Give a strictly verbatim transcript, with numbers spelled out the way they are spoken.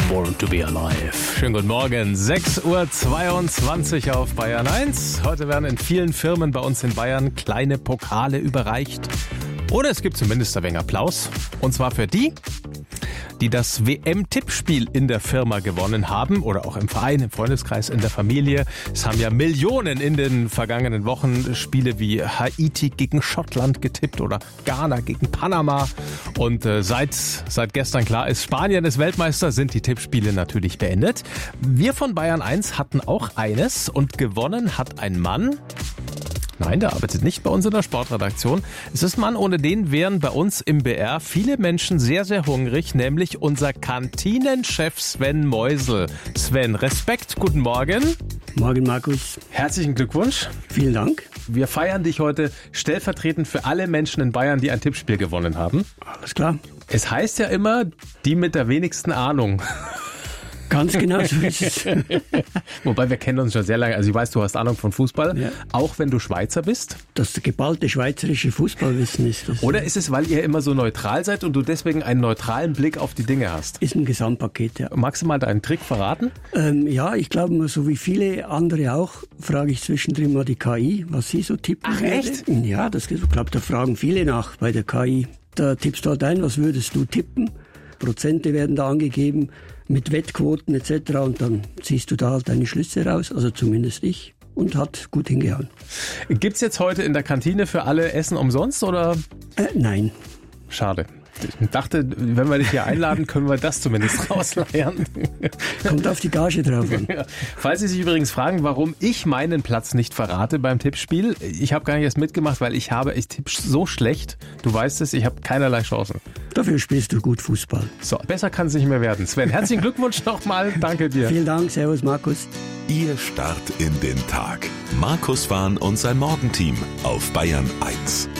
Born to be Alive. Schönen guten Morgen, sechs Uhr zweiundzwanzig auf Bayern eins. Heute werden in vielen Firmen bei uns in Bayern kleine Pokale überreicht. Oder es gibt zumindest ein wenig Applaus. Und zwar für die, die das W M-Tippspiel in der Firma gewonnen haben oder auch im Verein, im Freundeskreis, in der Familie. Es haben ja Millionen in den vergangenen Wochen Spiele wie Haiti gegen Schottland getippt oder Ghana gegen Panama. Und äh, seit, seit gestern klar ist, Spanien ist Weltmeister, sind die Tippspiele natürlich beendet. Wir von Bayern eins hatten auch eines und gewonnen hat ein Mann. Nein, der arbeitet nicht bei uns in der Sportredaktion. Es ist ein Mann, ohne den wären bei uns im B R viele Menschen sehr, sehr hungrig, nämlich unser Kantinenchef Sven Meusel. Sven, Respekt, guten Morgen. Morgen, Markus. Herzlichen Glückwunsch. Vielen Dank. Wir feiern dich heute stellvertretend für alle Menschen in Bayern, die ein Tippspiel gewonnen haben. Alles klar. Es heißt ja immer, die mit der wenigsten Ahnung. Ganz genau so ist es. Wobei, wir kennen uns schon sehr lange. Also ich weiß, du hast Ahnung von Fußball, Ja. auch wenn du Schweizer bist. Das geballte schweizerische Fußballwissen ist das. Oder ist es, weil ihr immer so neutral seid und du deswegen einen neutralen Blick auf die Dinge hast? Ist ein Gesamtpaket, ja. Magst du mal deinen Trick verraten? Ähm, ja, ich glaube, so wie viele andere auch, frage ich zwischendrin mal die K I, was sie so tippen Ach, würde. echt? Ja, das, ich glaube, da fragen viele nach bei der K I. Da tippst du halt ein, was würdest du tippen? Prozente werden da angegeben mit Wettquoten et cetera. Und dann ziehst du da halt deine Schlüsse raus, also zumindest ich. Und hat gut hingehauen. Gibt's jetzt heute in der Kantine für alle Essen umsonst oder? Äh, nein. Schade. Ich dachte, wenn wir dich hier einladen, können wir das zumindest rausleiern. Kommt auf die Gage drauf an. Ja. Falls Sie sich übrigens fragen, warum ich meinen Platz nicht verrate beim Tippspiel, ich habe gar nicht erst mitgemacht, weil ich habe, ich tippe so schlecht, du weißt es, ich habe keinerlei Chancen. Dafür spielst du gut Fußball. So, besser kann es nicht mehr werden. Sven, herzlichen Glückwunsch nochmal, danke dir. Vielen Dank, servus Markus. Ihr Start in den Tag. Markus Wahn und sein Morgenteam auf Bayern eins.